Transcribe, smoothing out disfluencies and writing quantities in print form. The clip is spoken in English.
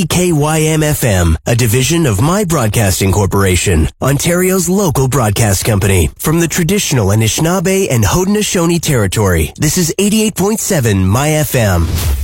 CKYM-FM, a division of My Broadcasting Corporation, Ontario's local broadcast company. From the traditional Anishinaabe and Haudenosaunee territory, this is 88.7 My FM.